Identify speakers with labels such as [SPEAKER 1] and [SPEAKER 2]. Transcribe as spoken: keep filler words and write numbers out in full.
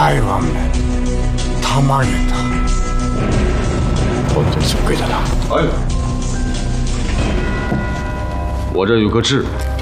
[SPEAKER 1] 아이 왔네. 다 망했다.
[SPEAKER 2] 어째서 꾀다다?
[SPEAKER 3] 哎，我这有个痣，